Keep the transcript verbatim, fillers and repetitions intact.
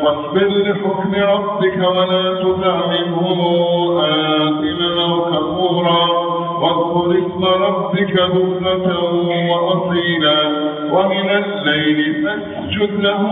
واصبر لحكم ربك ولا تطع منهم آثما أو كفورا واذكر اسم ربك بكرة وأصيلا ومن الليل فاسجد له